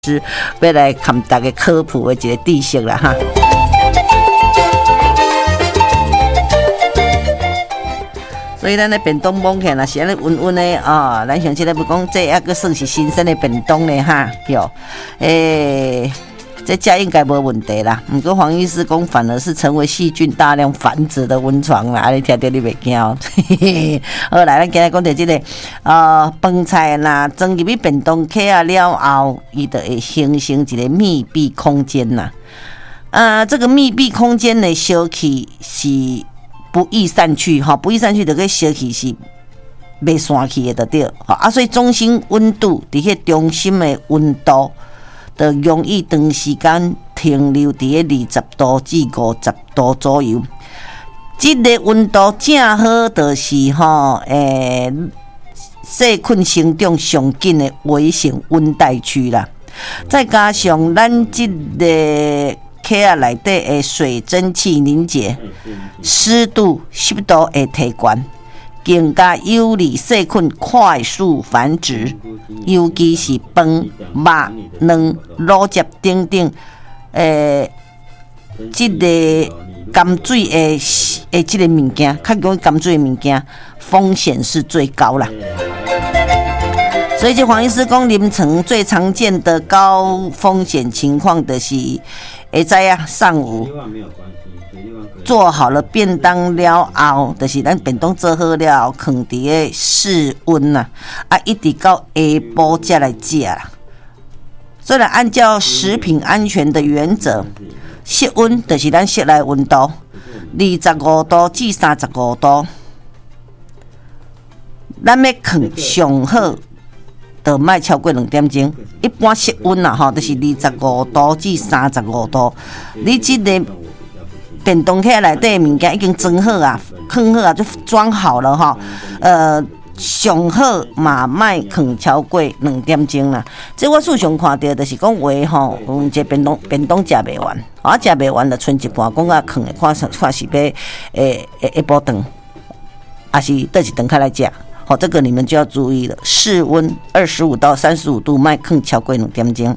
要来跟大家科普的一个知识啦哈。所以咱的便当摸起来是安尼温温的啊，咱想起来不讲这还个算是新鲜的便当呢哈，哟，这家应该没问题啦。不过黄医师讲，反而是成为细菌大量繁殖的温床啦。你听到你袂惊哦？好，来，咱今日讲到这个饭菜啦，装入去便当盒啊了后，伊就会形成一个密闭空间呐。这个密闭空间的烧气是不易散去哈，不易散去的个烧气是袂散去的对啊，所以中心温度伫迄中心的温度。就容易长时间停留伫20度至50度左右，这个温度正好就是细菌生长上紧的微型温带区啦。再加上咱这个壳仔内底的水蒸气凝结，湿度会提高。更加有利细菌快速繁殖，尤其是饭、肉、卵、乳汁等等，这个含水的这个物件，较容易含水的物件，风险是最高啦。所以，这黄医师讲，临床最常见的高风险情况的是，会知啊，上午。做好了便当了后，就是咱便当做好了后，放伫个室温呐，一直到下晡才来食啦。虽然按照食品安全的原则，室温就是咱室内温度，25度至35度，咱要放上好，就莫超过2点钟。一般室温啦，就是25度至35度，你这个。便当盒内底物件已经装好啊，放好啊，就装好了哈。上好嘛，莫放超过2点钟啦。这我事上看到，就是讲话吼，有一个便当食袂完，食袂完就剩一半，讲啊放看是要下晡顿，还是倒一顿开来食。好，这个你们就要注意了。室温25到35度，莫放超过2点钟。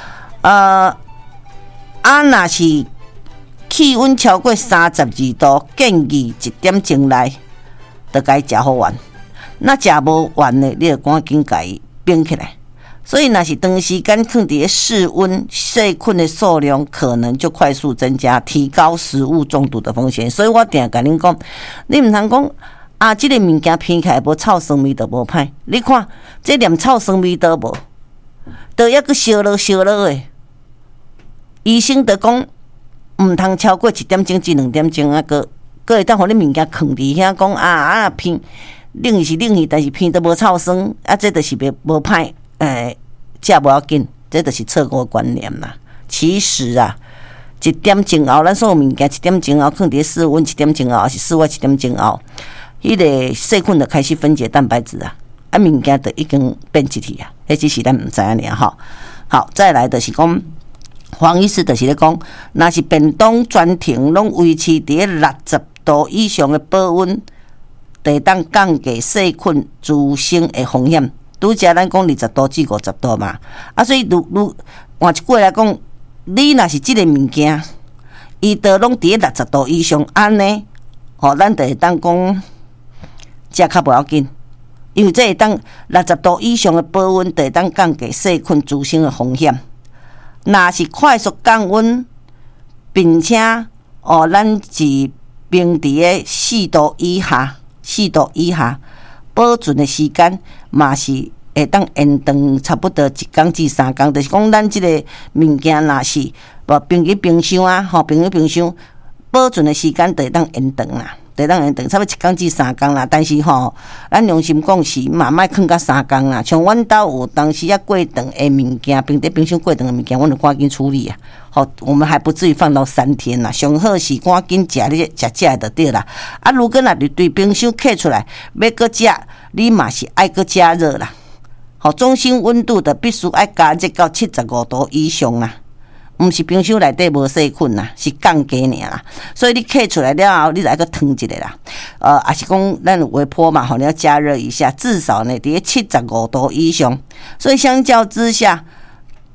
若是气温超过32度，建议1点钟内就该食好完。那食无完的，你就赶紧甲伊冰起来。所以，若是长时间放伫室温，细菌的数量可能就快速增加，提高食物中毒的风险。所以我定甲恁讲，你唔通讲这个物件偏起来无臭酸味就无歹。你看，这连臭酸味都无，都还阁烧落的。医生就讲。唔通超过1点钟至2点钟啊，个会当互你物件放伫遐讲偏冷是冷去，但是偏都无臭酸啊，这就是无歹食无要紧，这就是错误观念啦。其实啊，1点钟后，咱所有物件1点钟后放伫室温1点钟后，还是室外1点钟后，迄个细菌就开始分解蛋白质啊，物件就已经变质体啊，迄只是咱唔知影尔吼。好，再来就是讲。黄医师就是咧讲，若是便当全程拢维持伫60度以上的保温，就会当降低细菌滋生的风险。拄则咱讲20度至50度嘛，所以换一句来讲，你若是即个物件，伊都拢伫60度以上，安尼，咱就会当讲食较无要紧，因为这会当60度以上的保温，就会当降低细菌滋生的风险。若是快速降温，并且咱是冰伫4度以下，保存的时间嘛是会当延长差不多1天至3天。就是讲，咱这个物件若是冰去冰箱啊，冰去冰箱，保存的时间就会当延长啦。差不多1天至3天啦，但是咱良心讲是嘛，莫放到3天啦。像阮兜有当时过长的物件，冰在冰箱过长的物件，阮就赶紧处理啊。我们还不至于放到3天啦。上好是赶紧食就对啦。如果若对冰箱摕出来，要搁食，你嘛是爱搁加热啦。中心温度的必须爱加热到75度以上啦。毋是冰箱内底无细菌啦，是降低尔啦。所以你摕出来了后，你来个烫一下啦。也是讲咱有微波嘛，你要加热一下，至少呢伫75度以上。所以相较之下，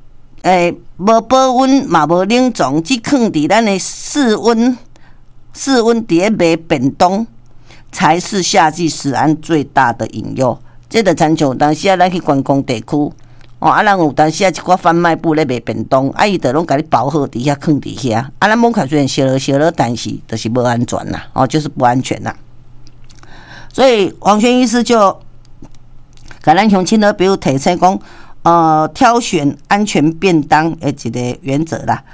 无保温嘛无冷藏，只放伫咱的室温伫咧卖便当，才是夏季食安最大的隐忧。这就亲像有当时咱去观光地区。咱有当时一寡贩卖部咧卖便当，伊就拢甲你包好伫遐，放伫遐。咱门口虽然烧了，但是就是无安全啦，就是不安全啦。所以黄轩医师就甲咱乡亲朋友提醒讲，挑选安全便当的一个原则啦。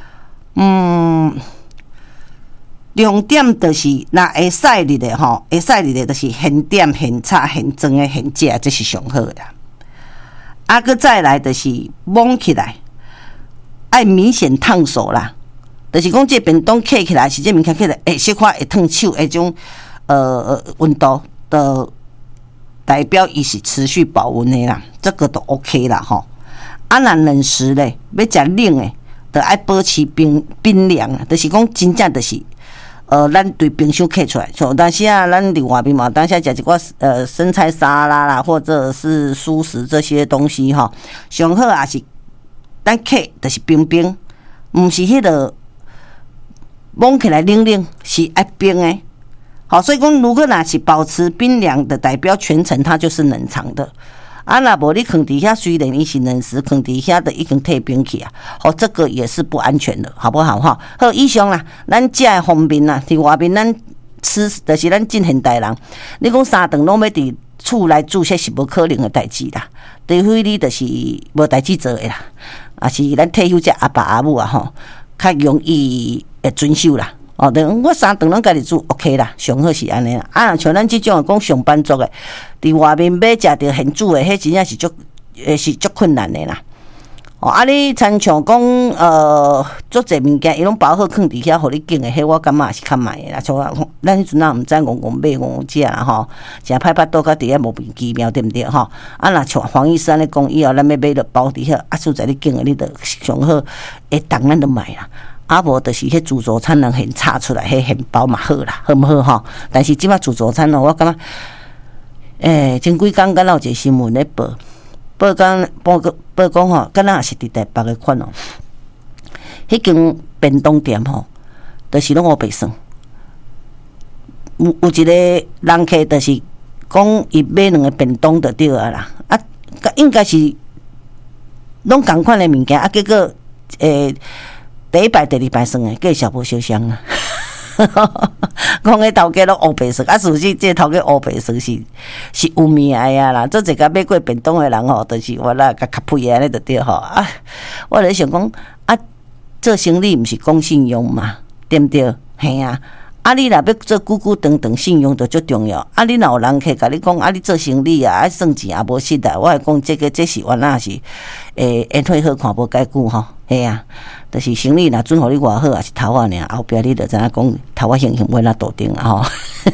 重点就是若会使入的吼，会使入的就是现点、现炒、现装的、现食，这是上好的啦。搁再来就是摸起来，爱明显烫手啦。就是讲这便当刻起来是这物件刻起来，小可会烫手，迄种温度的代表伊是持续保温的啦，这个都 OK 啦吼。若冷食咧，要食冷的，就爱保持冰凉啊。就是讲真正就是咱对冰箱刻出来，像当时咱伫外面嘛，当时食一寡生菜沙拉啦，或者是蔬食这些东西哈，上好也是咱刻就是冰冰，毋是迄个摸起来冷，是爱冰的。好，所以讲如果若是保持冰凉的，代表全程它就是冷藏的。若无你放伫遐，虽然伊是冷食，放伫遐的已经退冰去啊，这个也是不安全的，好不好哈？好，以上啦，咱食的方面啦，伫外面咱吃，就是咱真现代人，你讲三顿拢要伫厝内煮，这是无可能的代志啦。除非你就是无代志做的啦，也是咱退休者阿爸阿母啊吼，较容易会遵守啦。我三顿拢家己煮 OK 啦，上好是安尼啦。像咱即种讲上班族的，伫外面买食着现煮的，迄真正是足困难的啦。你亲像讲足侪物件，伊拢包好放伫遐，互你拣的，迄我感觉也是较慢的啦。像咱迄阵毋知戆买戆食啦吼，诚歹巴肚，甲伫遐莫名其妙，对毋对吼？若像黄医生咧讲，以后咱要买着包伫遐，所在你拣的，你着上好会当咱就买啦。无就是迄自助餐人现炒出来，迄现包嘛好啦，好毋好吼？但是即摆自助餐我感觉，前几工敢若有一个新闻咧报讲吼，敢若也是伫台北的款迄间便当店吼，就是拢乌白算。有一个人客就是讲伊买2个便当就对啊啦，应该是拢同款的物件，结果第一摆、第二摆算的，计小无相像啊！讲迄头家拢乌白算，事实这头家乌白算是有命的啊啦！做一个买过便当的人吼，就是我啦，甲较配安尼就对吼我咧想讲做生意毋是讲信用嘛，对毋对？嘿啊！你若要做久久长长，信用就足重要。你若有人客甲你讲，你做生意爱算钱也无实在，我会讲这是原来是烟火好看无介久吼，嘿啊！就是生意若准互你偌好，也是头仔尔，后壁你就知影讲头仔行买那大顶啊吼。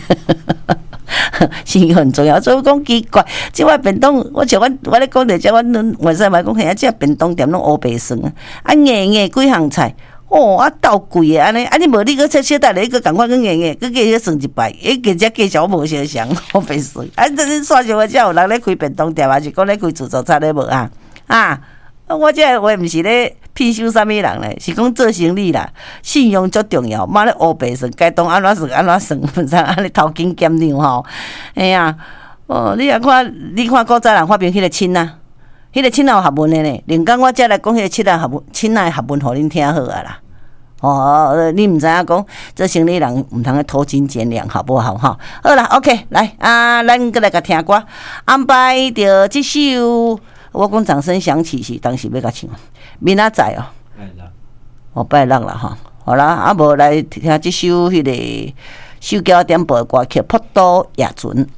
信用很重要，所以讲奇怪，即款便当，我咧讲者，我晚上嘛讲，嘿啊，即便当店拢乌白算硬几项菜。斗贵的安尼，你无你个小等咧，个赶快跟硬，个计算一摆，价钱无相像，我白算。这是线上才有人咧开便当店，还是讲咧开自助餐咧无啊？我这话毋是咧骗收啥物人咧，是讲做生意啦，信用足重要。妈咧乌白算，该当安怎算安怎算，唔知安尼头紧减量吼。哎呀，你看古早人发明迄个亲啊。迄个亲爱学问的呢，另讲我才来讲迄个亲爱学问，互恁听好啊啦。你毋知影讲，做生意人毋通偷斤减两，好不好哈？好啦 ，OK， 来咱过来甲听歌，安排着这首，我讲掌声响起是当时要甲唱，明仔载拜六啦哈。好啦，无来听这首迄个手脚点播的歌曲《普渡夜船》。